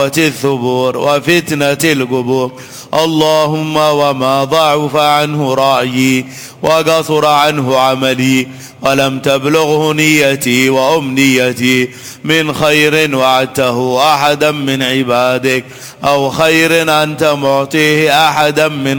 الثبور وفتنة القبور. اللهم وما ضعف عنه رأيي وقصر عنه عملي ولم تبلغه نيتي وأمنيتي من خير وعدته أحدا من عبادك أو خير أنت معطيه أحدا من